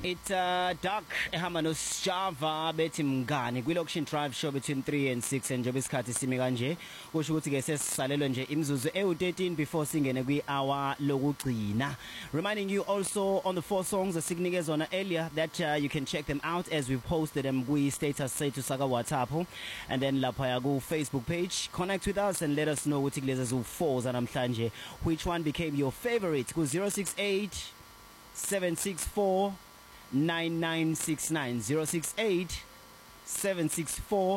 It's Duck ehamba noSjava bethi mngani kwiLocation Drive show between 3 and 6 and njengoba isikhathi simi kanje kusho ukuthi ke sesisalelwe nje imizuzu ewu13 before singene kwi-hour lokugcina. Reminding you also on the 4 songs esikunikeza earlier that you can check them out as we've posted them kwi-status sethu saka WhatsApp and then lapha ya ku Facebook page. Connect with us and let us know ukuthi kulezi zu4 zanamhlanje which one became your favorite ku 068 764 9969 068 764